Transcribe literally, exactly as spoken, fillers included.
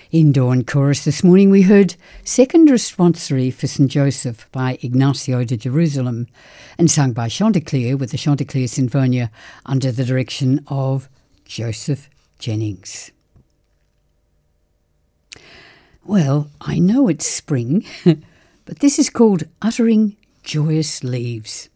In Dawn Chorus this morning we heard Second Responsory for Saint Joseph by Ignacio de Jerusalem and sung by Chanticleer with the Chanticleer Sinfonia under the direction of Joseph Jennings. Well, I know it's spring, but this is called Uttering Joyous Leaves.